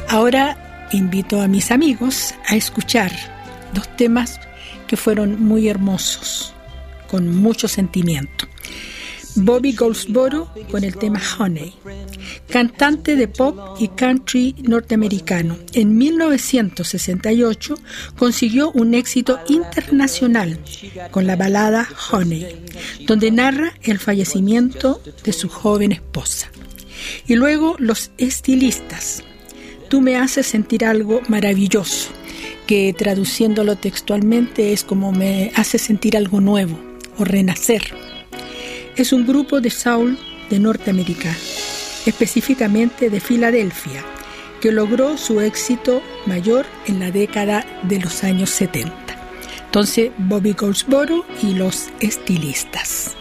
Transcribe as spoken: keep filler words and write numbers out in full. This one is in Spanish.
Ahora invito a mis amigos a escuchar dos temas que fueron muy hermosos, con mucho sentimiento. Bobby Goldsboro con el tema Honey, cantante de pop y country norteamericano. En mil novecientos sesenta y ocho consiguió un éxito internacional con la balada Honey, donde narra el fallecimiento de su joven esposa. Y luego Los Estilistas, Tú me haces sentir algo maravilloso, que traduciéndolo textualmente es como me hace sentir algo nuevo o renacer. Es un grupo de soul de Norteamérica, específicamente de Filadelfia, que logró su éxito mayor en la década de los años setenta. Entonces, Bobby Goldsboro y Los Estilistas.